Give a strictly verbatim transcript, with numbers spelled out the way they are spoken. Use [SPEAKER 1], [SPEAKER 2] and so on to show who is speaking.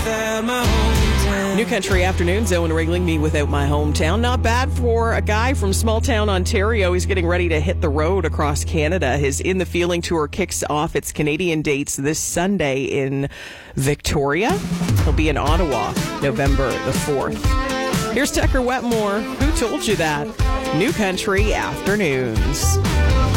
[SPEAKER 1] without my hometown.
[SPEAKER 2] New Country Afternoons, Owen Ringling, Me Without My Hometown. Not bad for a guy from small town Ontario. He's getting ready to hit the road across Canada. His In the Feeling tour kicks off its Canadian dates this Sunday in Victoria. He'll be in Ottawa November the fourth. Here's Tucker Wetmore. Who told you that? New Country Afternoons.